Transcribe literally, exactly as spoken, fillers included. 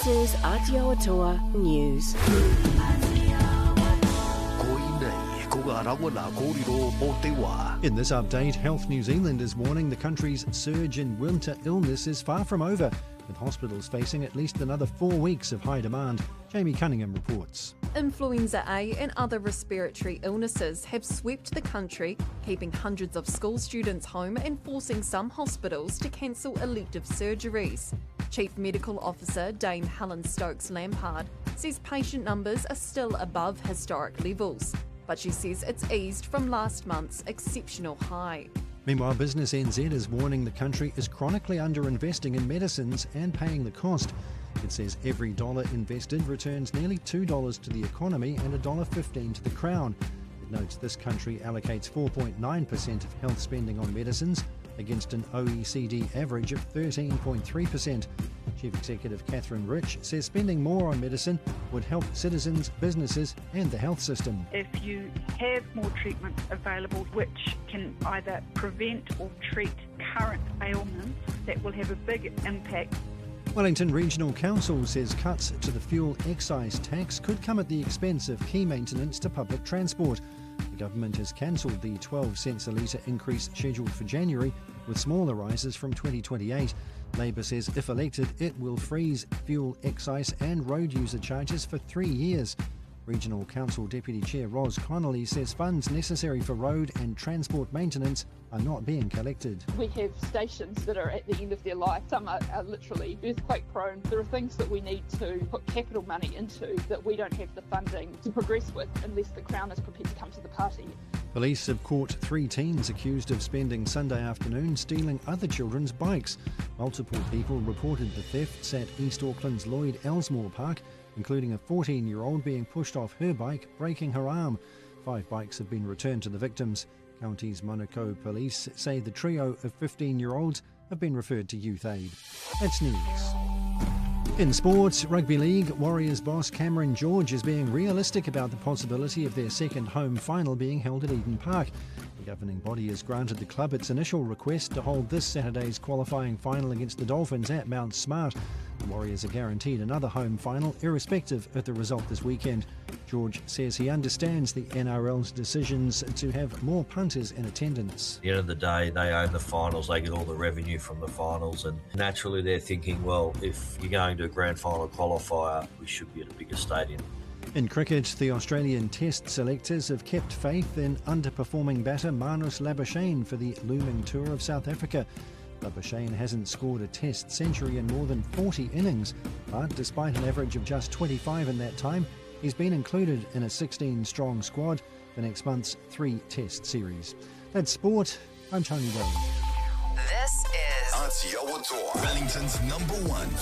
This is Aotearoa News. In this update, Health New Zealand is warning the country's surge in winter illness is far from over, with hospitals facing at least another four weeks of high demand. Jamie Cunningham reports. Influenza A and other respiratory illnesses have swept the country, keeping hundreds of school students home and forcing some hospitals to cancel elective surgeries. Chief Medical Officer Dame Helen Stokes-Lampard says patient numbers are still above historic levels, but she says it's eased from last month's exceptional high. Meanwhile, Business N Z is warning the country is chronically underinvesting in medicines and paying the cost. It says every dollar invested returns nearly two dollars to the economy and one dollar fifteen to the Crown. It notes this country allocates four point nine percent of health spending on medicines, against an O E C D average of thirteen point three percent. Chief Executive Catherine Rich says spending more on medicine would help citizens, businesses and the health system. If you have more treatments available which can either prevent or treat current ailments, that will have a big impact. Wellington Regional Council says cuts to the fuel excise tax could come at the expense of key maintenance to public transport. The government has cancelled the twelve cents a litre increase scheduled for January, with smaller rises from twenty twenty-eight. Labor says if elected, it will freeze fuel excise and road user charges for three years. Regional Council Deputy Chair Ros Connolly says funds necessary for road and transport maintenance are not being collected. We have stations that are at the end of their life. Some are, are literally earthquake prone. There are things that we need to put capital money into that we don't have the funding to progress with unless the Crown is prepared to come to the party. Police have caught three teens accused of spending Sunday afternoon stealing other children's bikes. Multiple people reported the thefts at East Auckland's Lloyd Elsmore Park, including a fourteen-year-old being pushed off her bike, breaking her arm. Five bikes have been returned to the victims. County's Manukau police say the trio of fifteen-year-olds have been referred to youth aid. That's news. In sports, Rugby League, Warriors boss Cameron George is being realistic about the possibility of their second home final being held at Eden Park. The governing body has granted the club its initial request to hold this Saturday's qualifying final against the Dolphins at Mount Smart. The Warriors are guaranteed another home final, irrespective of the result this weekend. George says he understands the N R L's decisions to have more punters in attendance. At the end of the day, they own the finals, they get all the revenue from the finals, and naturally they're thinking, well, if you're going to a grand final qualifier, we should be at a bigger stadium. In cricket, the Australian Test selectors have kept faith in underperforming batter Marnus Labuschagne for the looming tour of South Africa. Labuschagne hasn't scored a Test century in more than forty innings, but despite an average of just twenty-five in that time, he's been included in a sixteen-strong squad for next month's three Test series. That's sport. I'm Tony Day. This is Aotearoa, Wellington's number one